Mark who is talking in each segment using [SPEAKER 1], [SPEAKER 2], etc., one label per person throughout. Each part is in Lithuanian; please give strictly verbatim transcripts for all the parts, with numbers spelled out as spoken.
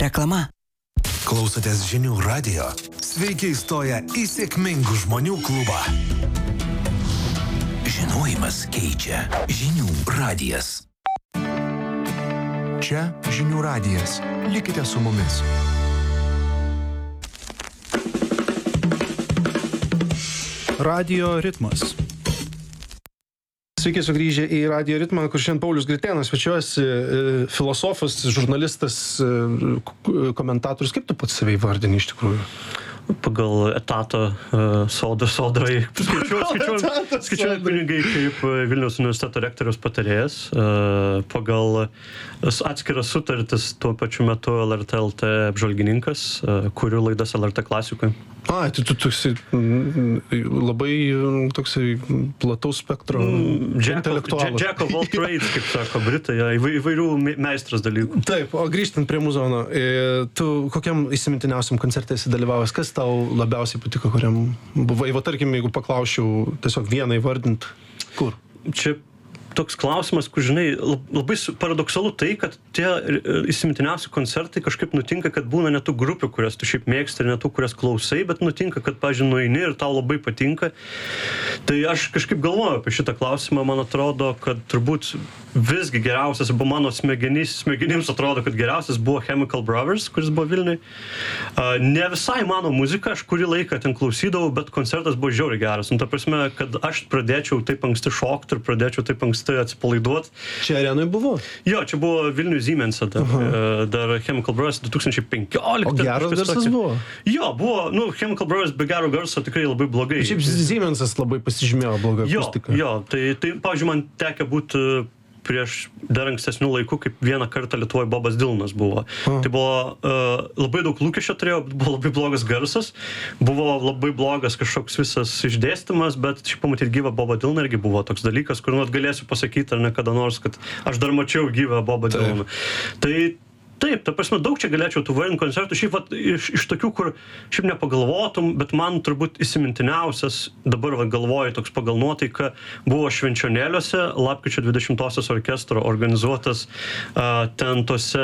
[SPEAKER 1] Reklama.
[SPEAKER 2] Klausotės Žinių radijo. Sveiki įstoję į sėkmingų žmonių klubą. Žinojimas keičia. Žinių radijas.
[SPEAKER 3] Čia Žinių radijas. Likite su mumis.
[SPEAKER 4] Radio ritmas. Sveiki sugrįžę į Radio ritmą, kur šiandien Paulius Gritėnas svečiuosi, filosofas, žurnalistas, komentatorius. Kaip tu pats save įvardini iš tikrųjų?
[SPEAKER 5] Pagal etatą uh, sodra, sodrai skaičiuojant pinigai kaip Vilniaus universiteto rektoriaus patarėjas, uh, pagal atskiras sutartis tuo pačiu metu L R T L T apžvalgininkas, uh, kuriu laidas L R T klasikui.
[SPEAKER 4] A, tai tu toksai labai toksai plataus spektro intelektualas.
[SPEAKER 5] Jack of all trades, kaip sako Britai, įvairių meistras dalykų.
[SPEAKER 4] Taip, o grįžtant prie muzono, tu kokiam įsimintiniausiam koncerte esi dalyvavęs? Kas tau labiausiai patiko, kuriam buvai? Va, tarkim, jeigu paklausčiau tiesiog vieną įvardint, kur?
[SPEAKER 5] Čia toks klausimas, kur, žinai, labai paradoksalu tai, kad tie įsimintiniausi koncertai kažkaip nutinka, kad būna ne tų grupių, kurias tu šiaip mėgsti, ir ne tų, kurias klausai, bet nutinka, kad, pavyzdžiui, nueini ir tau labai patinka. Tai aš kažkaip galvoju apie šitą klausimą, man atrodo, kad turbūt visgi geriausias, arba mano smegenys, smegenims atrodo, kad geriausias buvo Chemical Brothers, kuris buvo Vilniui. Uh, ne visai mano muzika, aš kurį laiką ten klausydavau, bet koncertas buvo žiauriai geras. Nu, ta prasme, kad aš pradėčiau taip anksti šokti ir pradėčiau taip anksti atsipalaiduoti.
[SPEAKER 4] Čia arenui buvo?
[SPEAKER 5] Jo, čia buvo Vilniui Siemens'e dar, uh-huh. dar Chemical Brothers du tūkstančiai penkioliktais.
[SPEAKER 4] O geras garsas tokio buvo?
[SPEAKER 5] Jo, buvo, nu, Chemical Brothers be gero garso tikrai labai blogai.
[SPEAKER 4] Šiaip Siemens'as labai pasižymėjo blogą akustiką.
[SPEAKER 5] Jo, jo, tai, tai pavyzdžiui, man tekę būti prieš dar ankstesnių laikų, kaip vieną kartą Lietuvoje Bobas Dylanas buvo. Uh. Tai buvo uh, labai daug lūkesčio turėjo, buvo labai blogas garsas, buvo labai blogas kažkoks visas išdėstymas, bet šiaip pamatyti gyvą Bobą Dylaną irgi buvo toks dalykas, kur nuot galėsiu pasakyti ar ne kada nors, kad aš dar mačiau gyvą Bobą Dylaną. Tai taip, ta prasme, daug čia galėčiau tų vardinti koncertų, šiaip vat, iš, iš tokių, kur šiaip nepagalvotum, bet man turbūt įsimintiniausias, dabar va, galvoju toks pagal nuotaiką, buvo Švenčionėliuose, lapkričio dvidešimtosios orkestro organizuotas uh, ten tose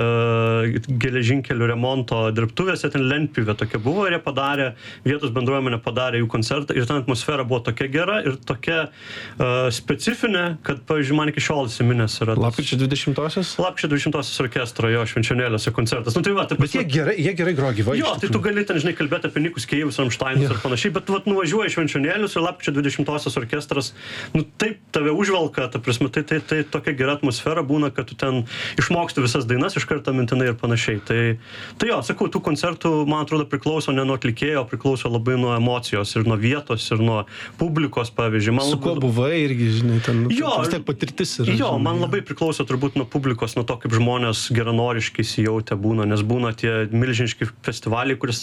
[SPEAKER 5] uh, geležinkelių remonto dirbtuvėse, ten lentpjūvė tokia buvo ir jie padarė, vietos bendruomenė padarė jų koncertą ir ten atmosfera buvo tokia gera ir tokia uh, specifinė, kad, pavyzdžiui, man iki šiol įsiminęs yra.
[SPEAKER 4] Lapkričio dvidešimtosios?
[SPEAKER 5] Lapkričio dvidešimtosios orkestro, jo, Švenčionėliuose koncertas. Nu, tai va, taip,
[SPEAKER 4] bet jie gerai, jie gerai groja gyvai.
[SPEAKER 5] Jo, tai tu gali ten, žinai, kalbėti apie Nikus Keivus, Ramšteinus ir panašiai, bet vat nuvažiuoji Švenčionėlius ir lapkričio dvidešimtosios orkestras, nu taip tave užvelka, ta prasme, tai, tai, tai tokia gera atmosfera būna, kad tu ten išmoksti visas dainas iš karto mintinai ir panašiai. Tai, tai jo, sakau, tų koncertų, man atrodo, priklauso ne nuo atlikėjo, priklauso labai nuo emocijos ir nuo vietos ir nuo publikos, pavyzdžiui. Man
[SPEAKER 4] su kuo buvai irgi, žinai, ten
[SPEAKER 5] jo,
[SPEAKER 4] vis tiek patirtis yra.
[SPEAKER 5] Jo,
[SPEAKER 4] žinai,
[SPEAKER 5] man labai priklauso turbūt nuo publikos, nuo to, kaip žmonės geranoriškai įsijautę būna, nes būna tie milžiniški festivaliai, kuris